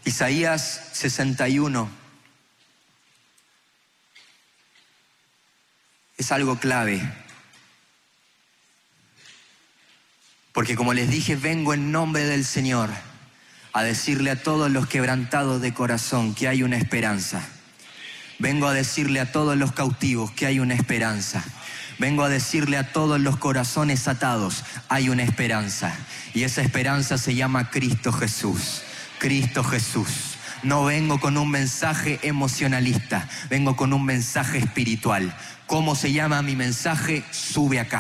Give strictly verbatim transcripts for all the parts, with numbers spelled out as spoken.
Isaías sesenta y uno es algo clave, porque como les dije, vengo en nombre del Señor a decirle a todos los quebrantados de corazón que hay una esperanza. Vengo a decirle a todos los cautivos que hay una esperanza. Vengo a decirle a todos los corazones atados, hay una esperanza. Y esa esperanza se llama Cristo Jesús. Cristo Jesús. No vengo con un mensaje emocionalista, vengo con un mensaje espiritual. ¿Cómo se llama mi mensaje? Sube acá.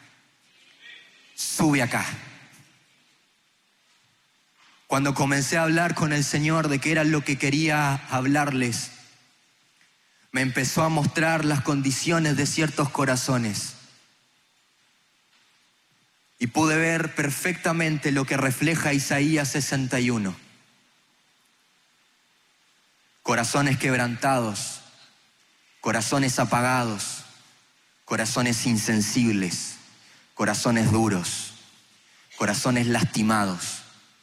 Sube acá. Cuando comencé a hablar con el Señor de qué era lo que quería hablarles, me empezó a mostrar las condiciones de ciertos corazones. Y pude ver perfectamente lo que refleja Isaías sesenta y uno. Corazones quebrantados, corazones apagados, corazones insensibles, corazones duros, corazones lastimados.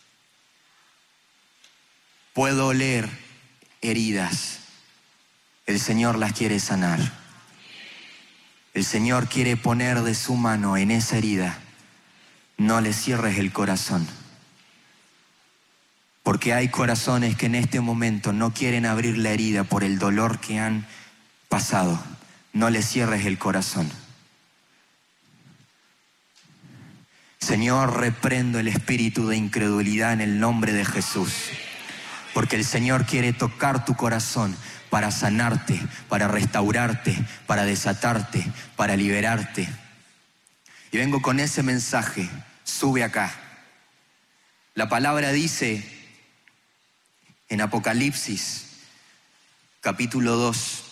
Puedo oler heridas. El Señor las quiere sanar. El Señor quiere poner de su mano en esa herida. No le cierres el corazón. Porque hay corazones que en este momento no quieren abrir la herida por el dolor que han pasado. No le cierres el corazón. Señor, reprendo el espíritu de incredulidad en el nombre de Jesús. Porque el Señor quiere tocar tu corazón para sanarte, para restaurarte, para desatarte, para liberarte. Y vengo con ese mensaje, sube acá. La palabra dice en Apocalipsis, capítulo dos,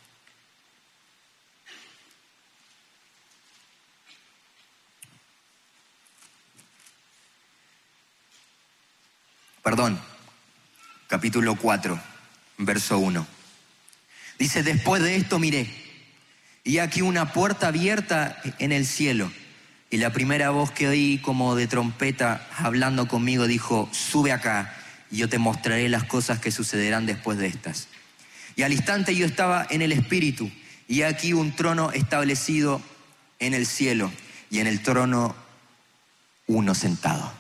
perdón, capítulo cuatro, verso uno. Dice, después de esto miré, y aquí una puerta abierta en el cielo. Y la primera voz que oí como de trompeta hablando conmigo dijo, sube acá y yo te mostraré las cosas que sucederán después de estas. Y al instante yo estaba en el Espíritu, y aquí un trono establecido en el cielo, y en el trono uno sentado.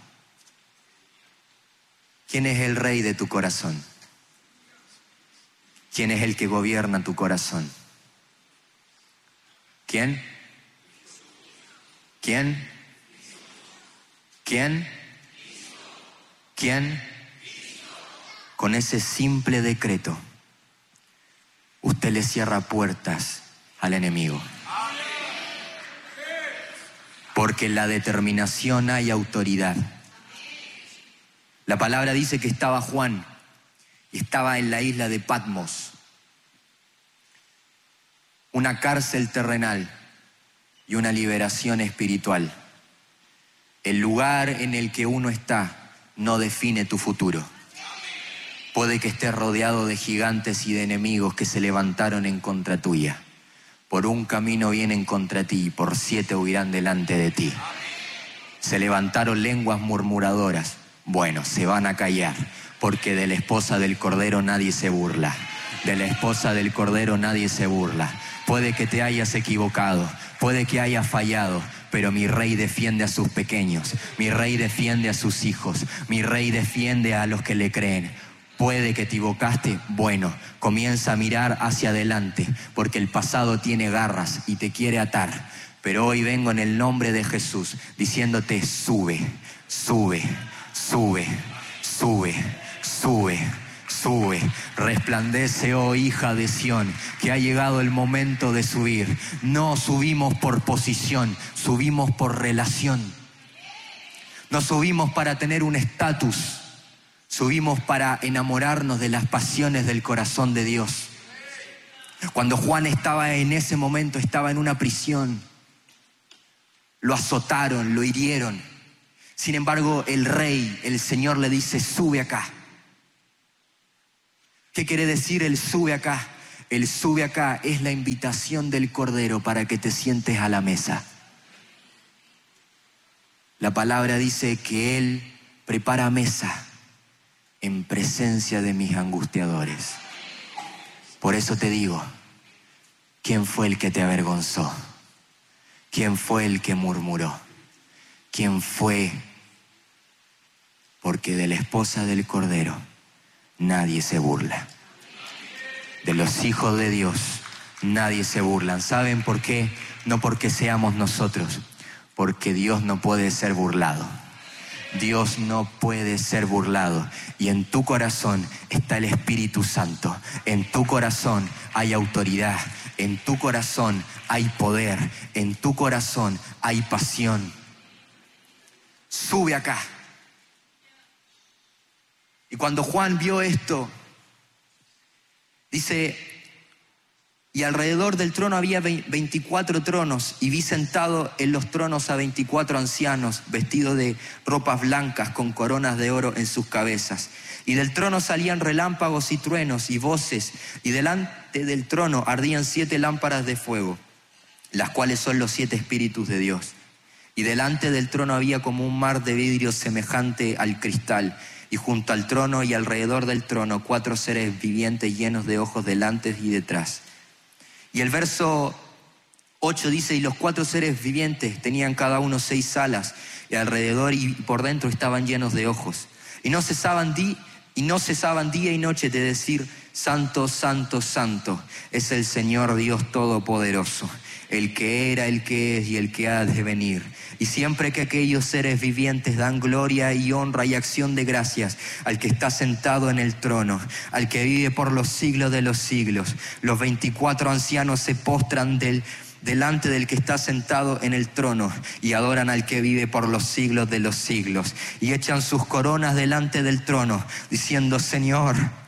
¿Quién es el rey de tu corazón? ¿Quién es el que gobierna tu corazón? ¿Quién? ¿Quién? ¿Quién? ¿Quién? Con ese simple decreto, usted le cierra puertas al enemigo. Porque en la determinación hay autoridad. La palabra dice que estaba Juan. Estaba en la isla de Patmos, una cárcel terrenal y una liberación espiritual. El lugar en el que uno está no define tu futuro. Puede que estés rodeado de gigantes y de enemigos que se levantaron en contra tuya. Por un camino vienen contra ti y por siete huirán delante de ti. Se levantaron lenguas murmuradoras. Bueno, se van a callar. Porque de la esposa del Cordero nadie se burla. De la esposa del Cordero nadie se burla. Puede que te hayas equivocado, puede que hayas fallado, pero mi rey defiende a sus pequeños. Mi rey defiende a sus hijos. Mi rey defiende a los que le creen. Puede que te equivocaste, bueno, comienza a mirar hacia adelante, porque el pasado tiene garras y te quiere atar. Pero hoy vengo en el nombre de Jesús, diciéndote, sube, sube, sube, sube. Sube, sube, resplandece, oh hija de Sión, que ha llegado el momento de subir. No subimos por posición, subimos por relación. No subimos para tener un estatus, subimos para enamorarnos de las pasiones del corazón de Dios. Cuando Juan estaba en ese momento, estaba en una prisión. Lo azotaron, lo hirieron. Sin embargo, el rey, el Señor le dice, sube acá. ¿Qué quiere decir el sube acá? El sube acá es la invitación del Cordero para que te sientes a la mesa. La palabra dice que Él prepara mesa en presencia de mis angustiadores. Por eso te digo, ¿quién fue el que te avergonzó? ¿Quién fue el que murmuró? ¿Quién fue? Porque de la esposa del Cordero nadie se burla. De los hijos de Dios nadie se burla. ¿Saben por qué? No porque seamos nosotros, porque Dios no puede ser burlado. Dios no puede ser burlado. Y en tu corazón está el Espíritu Santo. En tu corazón hay autoridad. En tu corazón hay poder. En tu corazón hay pasión. Sube acá. Y cuando Juan vio esto, dice, y alrededor del trono había veinticuatro tronos, y vi sentado en los tronos a veinticuatro ancianos, vestidos de ropas blancas, con coronas de oro en sus cabezas. Y del trono salían relámpagos y truenos y voces, y delante del trono ardían siete lámparas de fuego, las cuales son los siete espíritus de Dios. Y delante del trono había como un mar de vidrio semejante al cristal, y junto al trono y alrededor del trono cuatro seres vivientes llenos de ojos delante y detrás. Y el verso ocho dice, y los cuatro seres vivientes tenían cada uno seis alas, y alrededor y por dentro estaban llenos de ojos. Y no cesaban, di, y no cesaban día y noche de decir, Santo, Santo, Santo, es el Señor Dios Todopoderoso, el que era, el que es y el que ha de venir. Y siempre que aquellos seres vivientes dan gloria y honra y acción de gracias al que está sentado en el trono, al que vive por los siglos de los siglos, los veinticuatro ancianos se postran del, delante del que está sentado en el trono y adoran al que vive por los siglos de los siglos. Y echan sus coronas delante del trono, diciendo, Señor,